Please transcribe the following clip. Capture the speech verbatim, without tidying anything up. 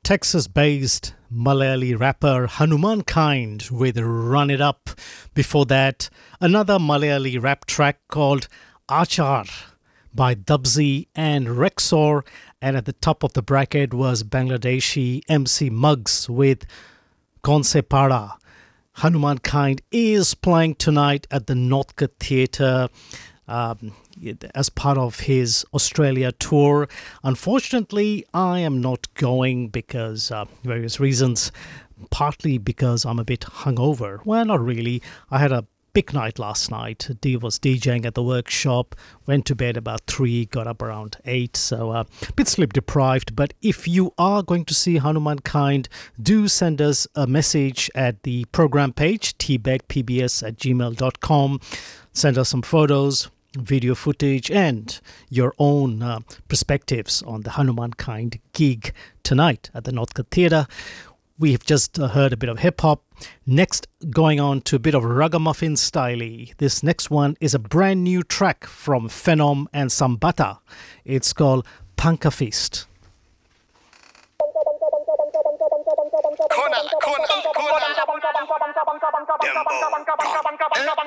Texas-based Malayali rapper Hanuman Kind with Run It Up. Before that, another Malayali rap track called Achar by Dubsy and Rexor. And at the top of the bracket was Bangladeshi M C Muggs with Konse Pada. Hanuman Kind is playing tonight at the Northcote Theatre um, as part of his Australia tour. Unfortunately, I am not going because uh, various reasons. Partly because I'm a bit hungover. Well, not really. I had a big night last night. Dee was DJing at the workshop, went to bed about three, got up around eight, so a uh, bit sleep deprived. But if you are going to see Hanuman Kind, do send us a message at the program page, t beg p b s at gmail dot com. Send us some photos, video footage, and your own uh, perspectives on the Hanuman Kind gig tonight at the Northcote Theatre. We've just uh, heard a bit of hip-hop. Next, going on to a bit of ragamuffin style. This next one is a brand new track from Phenom and Sambata. It's called Panka Fist.